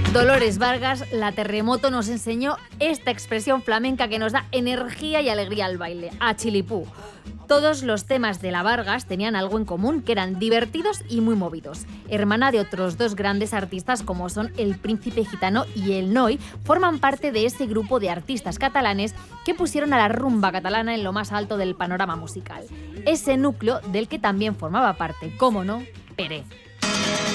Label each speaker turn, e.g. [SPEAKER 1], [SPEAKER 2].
[SPEAKER 1] Dolores Vargas, la Terremoto, nos enseñó esta expresión flamenca que nos da energía y alegría al baile, a chilipú. Todos los temas de la Vargas tenían algo en común, que eran divertidos y muy movidos. Hermana de otros dos grandes artistas como son El Príncipe Gitano y El Noi, forman parte de ese grupo de artistas catalanes que pusieron a la rumba catalana en lo más alto del panorama musical. Ese núcleo del que también formaba parte, cómo no, Pere.